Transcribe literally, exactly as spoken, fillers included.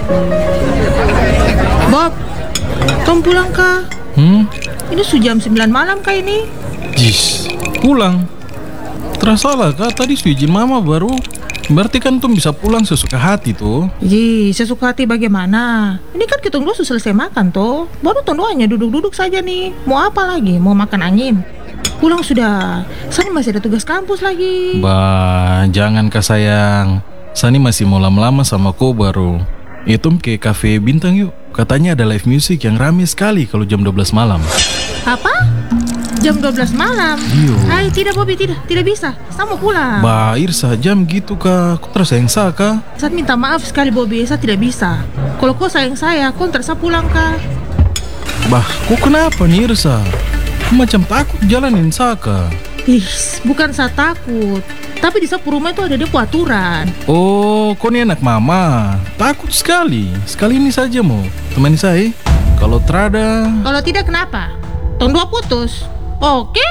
Bob, Tom pulang kah? Hmm? Ini sudah jam sembilan malam kah ini? Jis, pulang. Terasa lah kak, tadi su izin mama baru. Berarti kan Tom bisa pulang sesuka hati tuh. Ji, sesuka hati bagaimana? Ini kan kita dulu sudah selesai makan toh. Baru Tom hanya duduk-duduk saja nih. Mau apa lagi? Mau makan angin? Pulang sudah. Sani masih ada tugas kampus lagi. Bah, jangan kak sayang. Sani masih mau lama-lama sama kau baru. Ya Tom ke kafe bintang yuk. Katanya ada live music yang rame sekali kalau jam dua belas malam. Apa? Jam dua belas malam? Iyo. Hai, tidak Bobby, tidak, tidak bisa. Saya mau pulang. Bah, Irsa, jam gitu kak. Kau terus sayang saya kak? Saya minta maaf sekali Bobby, saya tidak bisa. Kalau kau sayang saya, kau terasa pulang kah? Bah, kau kenapa nih Irsa? Kau macam takut jalanin saya kak. Ih, bukan saya takut. Tapi di sapu rumah itu ada dia aturan. Oh, kau ini anak mama. Takut sekali. Sekali ini saja mau temani saya. Kalau terada. Kalau tidak kenapa? Tahun dua putus. Oke.